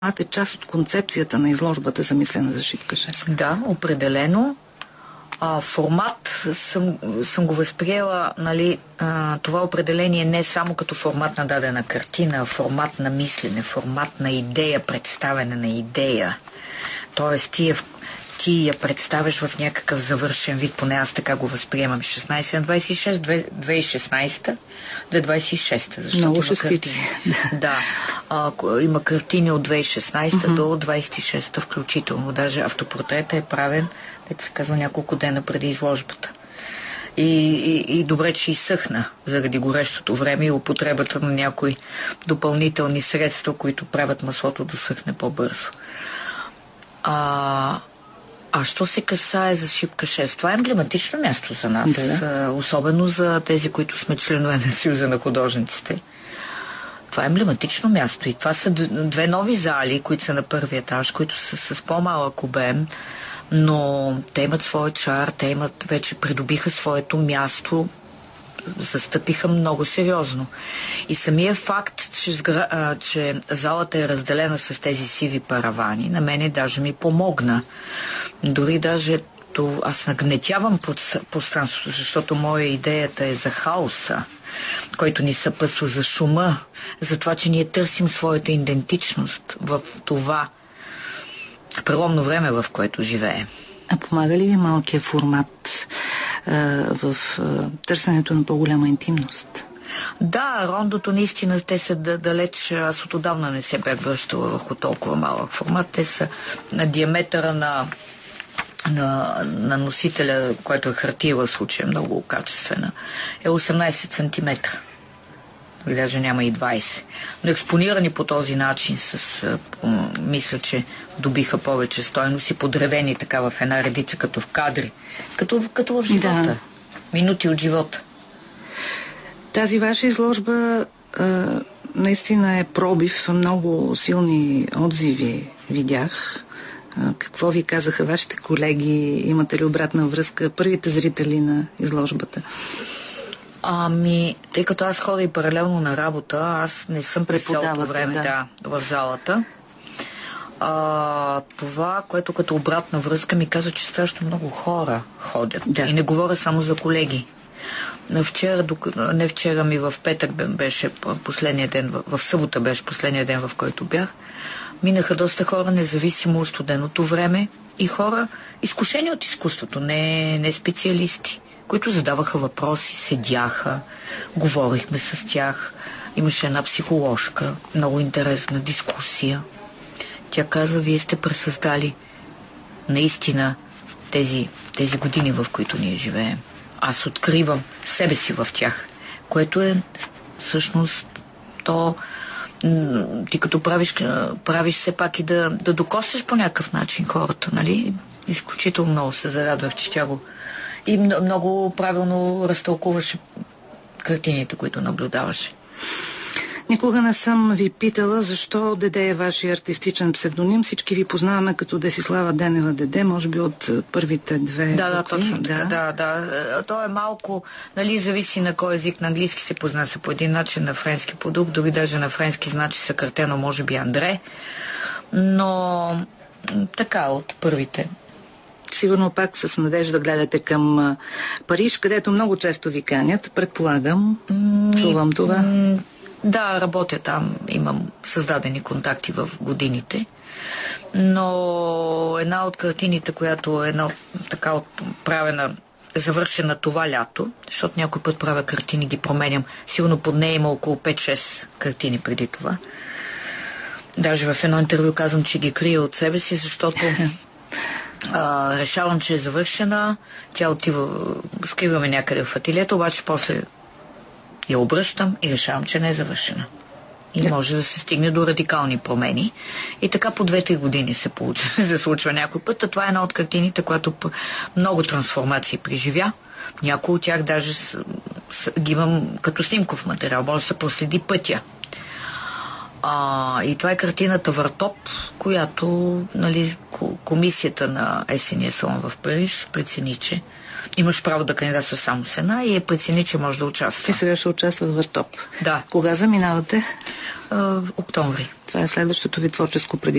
е част от концепцията на изложбата, замислена за Шипка 6. Да, определено. Формат съм го възприела, нали, това определение не само като формат на дадена картина, а формат на мислене, формат на идея, представяне на идея. Тоест ти я представяш в някакъв завършен вид, поне аз така го възприемам. 16 на 26, 2016 до 26-та. Много шестици. Да. Има картини от 2016 до 26-та включително. Даже автопортрета е правен, да се казва, няколко дена преди изложбата. И добре, че изсъхна заради горещото време и употребата на някои допълнителни средства, които правят маслото да съхне по-бързо. Що се касае за Шипка 6? Това е емблематично място за нас. Да. Особено за тези, които сме членове на Съюза на художниците. Това е емблематично място. И това са две нови зали, които са на първи етаж, които са с по-малък обем, но те имат своя чар, те вече придобиха своето място, застъпиха много сериозно. И самия факт, че залата е разделена с тези сиви паравани, на мене даже ми помогна. Дори даже аз нагнетявам пространството, защото моя идеята е за хаоса, който ни съпъсва, за шума, за това, че ние търсим своята идентичност в това преломно време, в което живеем. А помага ли ви малкия формат в търсенето на по-голяма интимност? Да, рондото наистина, те са далеч, аз от отдавна не се бях връщала върху толкова малък формат. Те са на диаметъра на носителя, който е хартия в случая, много качествена, е 18 см. И даже няма и 20. Но експонирани по този начин мисля, че добиха повече стойност и подредени така в една редица, като в кадри. Като в живота. Да. Минути от живота. Тази ваша изложба наистина е пробив. Много силни отзиви видях. Какво ви казаха вашите колеги? Имате ли обратна връзка? Първите зрители на изложбата? Тъй като аз ходя и паралелно на работа, аз не съм през цялото време в залата. Това, което като обратна връзка ми каза, че страшно много хора ходят. Да. И не говоря само за колеги. В петък беше последния ден, в събота беше последния ден, в който бях. Минаха доста хора, независимо от студеното време, и хора изкушени от изкуството, не специалисти, които задаваха въпроси, седяха, говорихме с тях. Имаше една психоложка, много интересна дискусия. Тя каза, вие сте пресъздали наистина тези години, в които ние живеем. Аз откривам себе си в тях, което е всъщност ти като правиш все пак и да докосваш по някакъв начин хората, нали? Изключително много се зарадвах, че тя го и много правилно разтълкуваше картините, които наблюдаваше. Никога не съм ви питала защо Деде е вашия артистичен псевдоним. Всички ви познаваме като Десислава Денева Деде, може би от първите две. Да, точно така. Да. То е малко, нали, зависи на кой език. На английски се произнася по един начин, на френски по друг, дори даже на френски значи съкратено, може би Андре. Но така, от първите. Сигурно пак с надежда гледате към Париж, където много често ви канят, предполагам. Чувам това. Да, работя там, имам създадени контакти в годините, но една от картините, която е така отправена, завършена това лято, защото някой път правя картини, ги променям, сигурно под нея има около 5-6 картини преди това. Даже в едно интервю казвам, че ги крия от себе си, защото решавам, че е завършена, тя отива, скриваме някъде в ателието, обаче после я обръщам и решавам, че не е завършена. И може да се стигне до радикални промени. И така по 2-3 години се случва някой път. А това е една от картините, която много трансформации преживя. Някои от тях даже ги имам като снимков материал. Може да се проследи пътя. И това е картината Въртоп, която, нали, комисията на есения салон в Париж прецени, че имаш право да кандидатстваш само с една и прецени, че може да участва. И сега ще участва в Въртоп. Да. Кога заминавате? Октомври. Това е следващото ви творческо предизвикателство.